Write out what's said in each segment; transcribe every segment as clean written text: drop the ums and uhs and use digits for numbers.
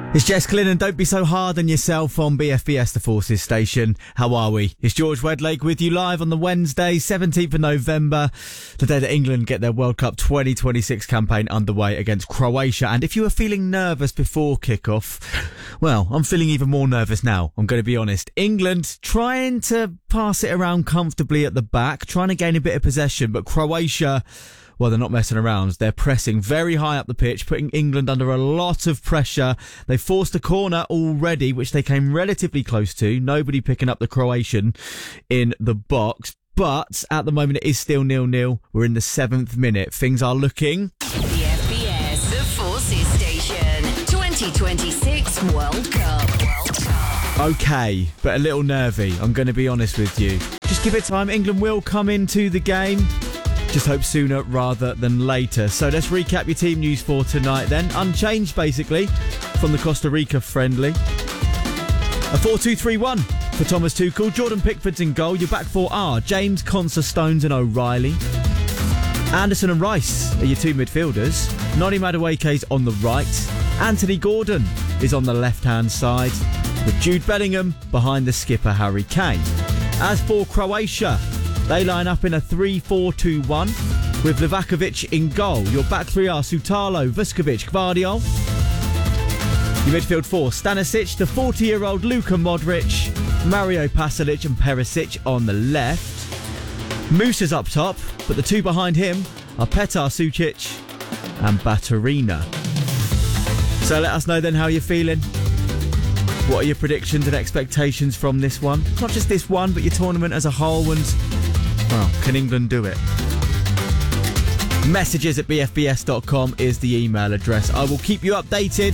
It's Jess Glynn, and don't be so hard on yourself on BFBS, the Forces station. How are we? It's George Wedlake with you live on the Wednesday, 17th of November, the day that England get their World Cup 2026 campaign underway against Croatia. And if you were feeling nervous before kickoff, well, I'm feeling even more nervous now, I'm going to be honest. England trying to pass it around comfortably at the back, trying to gain a bit of possession, but Croatia, well, they're not messing around. They're pressing very high up the pitch, putting England under a lot of pressure. They forced a corner already, which they came relatively close to. Nobody picking up the Croatian in the box. But at the moment, it is still 0-0. We're in the 7th minute. Things are looking... The FBS, the Forces station. 2026 World Cup. Okay, but a little nervy. I'm going to be honest with you. Just give it time. England will come into the game. Just hope sooner rather than later. So let's recap your team news for tonight then. Unchanged, basically, from the Costa Rica friendly. A 4-2-3-1 for Thomas Tuchel. Jordan Pickford's in goal. Your back four are James, Conser, Stones and O'Reilly. Anderson and Rice are your two midfielders. Noni Madueke's on the right. Anthony Gordon is on the left-hand side, with Jude Bellingham behind the skipper Harry Kane. As for Croatia, they line up in a 3-4-2-1 with Livakovic in goal. Your back three are Sutalo, Vuskovic, Gvardiol. Your midfield four, Stanisic, the 40-year-old Luka Modric, Mario Pasalic and Perisic on the left. Musa's up top, but the two behind him are Petar Sucic and Baturina. So let us know then how you're feeling. What are your predictions and expectations from this one? Not just this one, but your tournament as a whole, and well, can England do it? Messages at bfbs.com is the email address. I will keep you updated.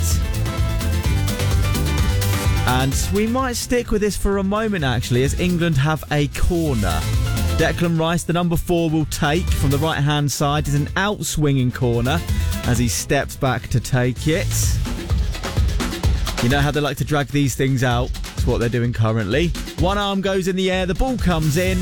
And we might stick with this for a moment, actually, as England have a corner. Declan Rice, the number 4, will take from the right-hand side. Is an out-swinging corner as he steps back to take it. You know how they like to drag these things out? That's what they're doing currently. One arm goes in the air, the ball comes in.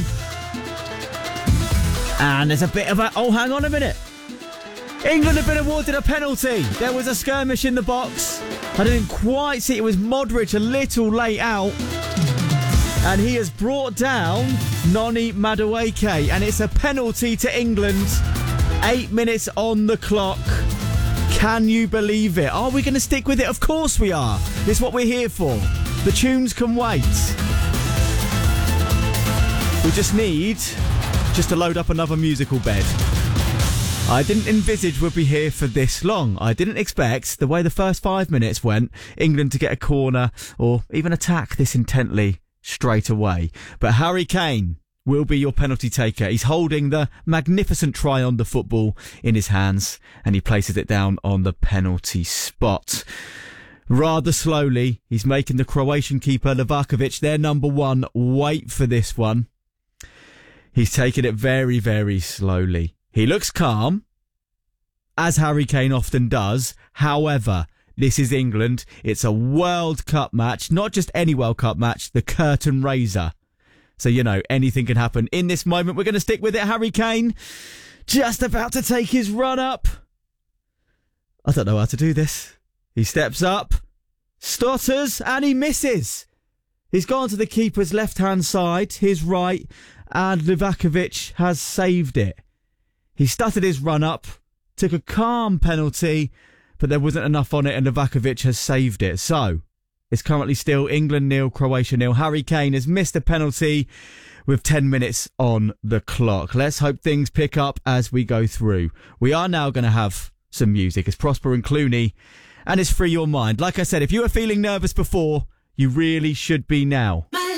And there's a bit of a... Oh, hang on a minute. England have been awarded a penalty. There was a skirmish in the box. I didn't quite see. It was Modric a little late out. And he has brought down Noni Madueke. And it's a penalty to England. 8 minutes on the clock. Can you believe it? Are we going to stick with it? Of course we are. It's what we're here for. The tunes can wait. We just need... just to load up another musical bed. I didn't envisage we'd be here for this long. I didn't expect, the way the first 5 minutes went, England to get a corner or even attack this intently straight away. But Harry Kane will be your penalty taker. He's holding the magnificent try on the football in his hands, and he places it down on the penalty spot. Rather slowly, he's making the Croatian keeper, Livakovic, their number 1, wait for this one. He's taken it very, very slowly. He looks calm, as Harry Kane often does. However, this is England. It's a World Cup match, not just any World Cup match, the curtain raiser. So, you know, anything can happen. In this moment, we're going to stick with it. Harry Kane, just about to take his run up. I don't know how to do this. He steps up, stutters, and he misses. He's gone to the keeper's left-hand side, his right, and Livakovic has saved it. He stuttered his run-up, took a calm penalty, but there wasn't enough on it, and Livakovic has saved it. So, it's currently still England 0, Croatia 0. Harry Kane has missed a penalty with 10 minutes on the clock. Let's hope things pick up as we go through. We are now going to have some music. It's Prosper and Clooney, and it's Free Your Mind. Like I said, if you were feeling nervous before, you really should be now.